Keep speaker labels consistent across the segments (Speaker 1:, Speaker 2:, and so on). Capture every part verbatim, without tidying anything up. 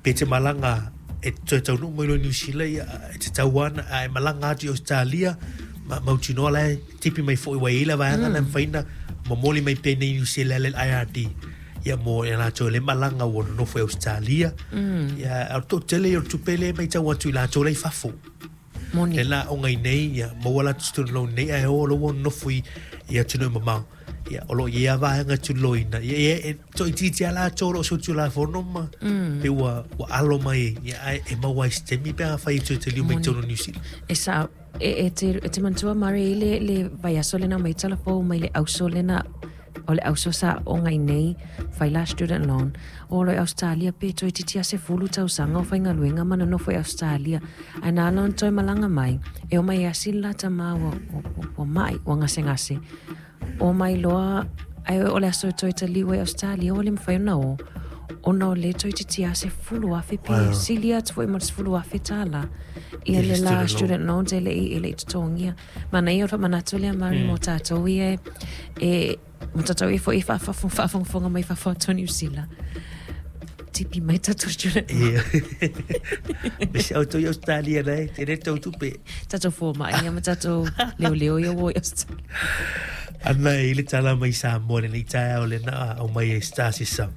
Speaker 1: pe te malanga e te tau no mo New Zealand ia e te tau ana ai malanga ati Australia ma mau tino lai tipi mai foi wa ila va nga na faina mo moli mai pe New Zealand le I R D ia mo ia to le malanga wo no foi Australia ia auto tele o tupele mai tau atu la to le fafo moni ela o ngai nei ia mo wala tu lo nei ai o lo no foi ia tino mama ia o lo ia va nga tu loina ia e to ti ti ala to lo so tu la fono ma pe wa wa alo mai ia e ma wa ste mi pe fa i tu te li mai to no New Zealand
Speaker 2: esa e te te mantua mari le le vai asolena mai tala fo mai le ausolena o le auso sa o ngai nei fai la student loan o le Australia pe toi titi se fulu tau sanga o fai ngaluenga mana no foi Australia ana lon toi malanga mai e o mai asila tama o o mai o ngase ngase o mai loa ai o le aso toi te liwe Australia o le mfai na o o no le toi titi se fulu afe pe silia foi mo fulu afe tala ia le la student loan te le i le tongia mana ia o mana tole mari mo tato ia e mo tato e foi fa fa fa fa fa mai fa fa to New Zealand tipi mai tato student
Speaker 1: ia mas auto Australia nei te re tau tupe
Speaker 2: tato fo mai ia mo tato leo leo ia wo
Speaker 1: ana ile tala mai sa mo le ita o le na o mai sta si sa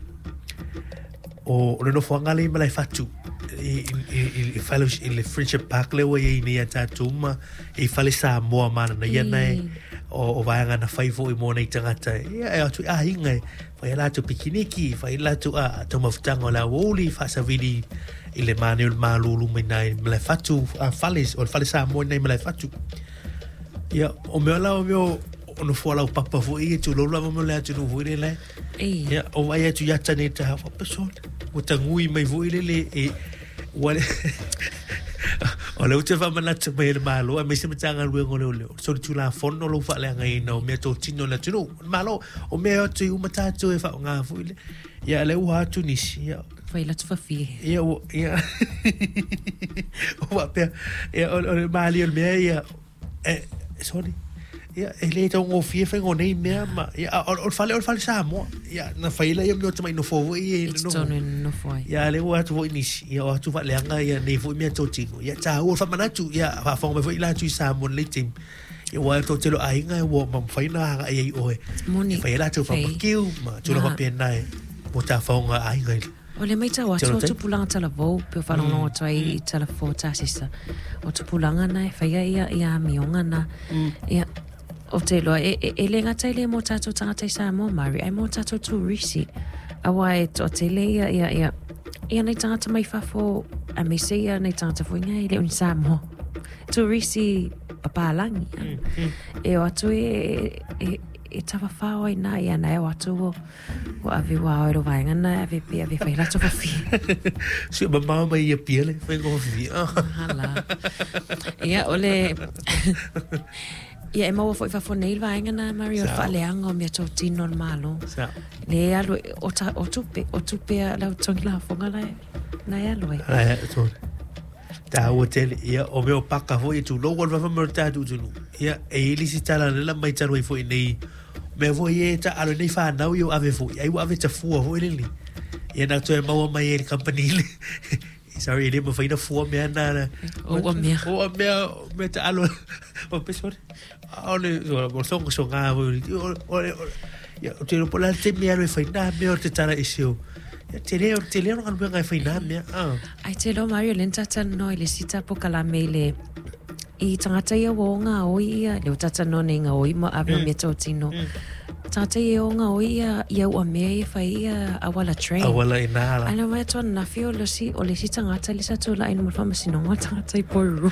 Speaker 1: o no fo ngale mai fatu e e falo il friendship park le we ni ata tuma e fale sa mo mana na ia nei o vai nga na fai fo i mo nei tangata e atu a hinga fai la tu pikiniki fai la tu a to mafutanga la woli fa sa vidi ile manuel malulu mai nai me fatu a fale o fale sa mo nei me fatu ia o me la o meu no fo la papa fo i tu lo la mo le atu no vuri le ia o vai atu ya tane ta fa person o tangui mai voi le e wale o le uta fa mana te mai malo a me se matanga lu ngolo le so tu la fono lo fa le ngai no me to tino la tu malo o me o tu u mata tu e fa nga fu le ya le wa tu ni ya
Speaker 2: fa ila tu fa fi
Speaker 1: ya o ya o va pe ya o le mali o me ya eh sorry ya ele to ngo fie fe ngo nei me ma ya o fale o fale sa mo ya na fa ila yo me to mai no fo i
Speaker 2: no no fo
Speaker 1: ya le wa tu ni ya o tu fa le nga ya nei fo me to tino ya ta o fa mana tu ya fa fo me fo ila tu sa mo le tim ya wa to te lo ai nga wo ma fa ina ai o
Speaker 2: moni
Speaker 1: fa ila tu fa kiu ma tu lo pa pe nai mo ta fa nga ai nga
Speaker 2: o le mai tawa tu tu pulanga tala vo pe fa no tai tala fo ta sisa o tu pulanga nai fa ia ia mionga na ya o te loa, e, e, e le ngata le mo tato tangata i sa mo mari, ai mo tato tu risi. Awa e o te le ia, ia, ia, ia nei tangata mai fafo, a me se ia nei tangata fo inga i le uni sa mo. Tu risi papalangi. Mm, mm. E o atu e, e, e tawa whao ai na ia na e o atu o, o avi wao e ro vaenga na ave pia, ave whai rato fa fi.
Speaker 1: Si o mamau mai ia pia le, whai ngo fi.
Speaker 2: Hala. Ia, ole... Ia e mau foi fa fonei vaenga na Mario fa leanga o mia to tino malo. Le alo o ta o tupe o tupe la tongi la fonga la na ia lo.
Speaker 1: Ai to. Ta o tele ia o meu paka foi tu lo wa fa merta tu tu. Ia e ili si tala la mai talo foi nei. Me voi e ta alo nei fa na yo ave foi. Ai wa ave ta fu foi lili. Ia na to e mau mai e company. Sorry, ele me foi na fu me na.
Speaker 2: O me.
Speaker 1: O me me ta alo. O pessoal ole o songo songa o ole ya te lo pola te me aro fai na me o te tara isio ya te le te le no kan nga fai na me ah
Speaker 2: ai te lo Mario lenta tan no ile sita po kala mele i tangata ia wonga o ia le tata no nenga o ima ave me to tino tata ia wonga o ia ia o me fai ia awala train
Speaker 1: awala ina
Speaker 2: ana mai to na fio lo si o le sita ngata le sa to la in mo fama sino ngata tai poru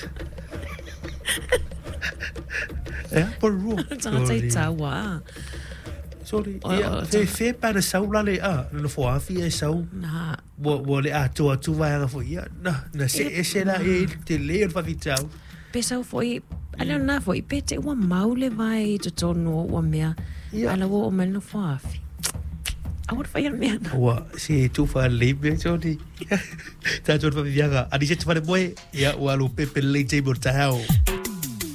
Speaker 1: eh por ru
Speaker 2: tangata tawa
Speaker 1: sorry ia fe fe para saula le a no fo afi e sau
Speaker 2: na
Speaker 1: bo bo le a to tu vai nga fo ia na na se se la e te le fa vitau
Speaker 2: pesau foi ala na foi pete wa maule vai to tono wa mea ala wo o meno fo afi Ahora fai al meana.
Speaker 1: Wa si tu fa libe sorry. Ta tu fa viaga. Ani se tu fa de boy ya wa lu pepe le table ta hao.